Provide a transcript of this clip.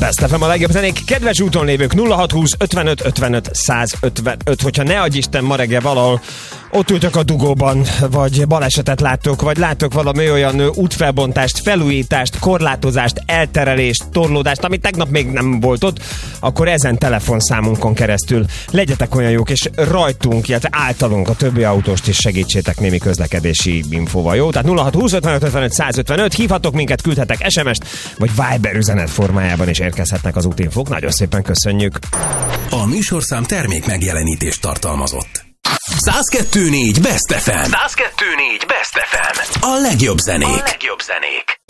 Best FM a legjobb zenék. Kedves úton lévők, 0620 55 55 155. Hogyha ne adj Isten ma reggel valahol ott ültök a dugóban, vagy balesetet láttok, vagy láttok valami olyan útfelbontást, felújítást, korlátozást, elterelést, torlódást, ami tegnap még nem volt ott, akkor ezen telefonszámunkon keresztül legyetek olyan jók, és rajtunk, illetve általunk a többi autóst is segítsétek némi közlekedési infóval, jó? Tehát 0620 55 55 155, hívhatok minket, küldhetek SMS-t, vagy Viber üzenet formájában is érkezhetnek az útinfók. Nagyon szépen köszönjük! A műsorszám termék megjelenítést tartalmazott. 102.4 Best FM. 102.4 Best FM. A legjobb zenék.